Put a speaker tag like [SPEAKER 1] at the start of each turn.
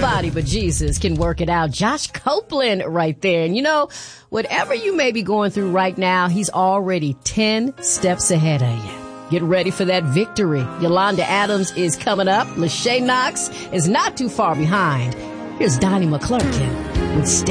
[SPEAKER 1] Nobody but Jesus can work it out. Josh Copeland right there. And you know, whatever you may be going through right now, he's already 10 steps ahead of you. Get ready for that victory. Yolanda Adams is coming up. Lachey Knox is not too far behind. Here's Donnie McClurkin with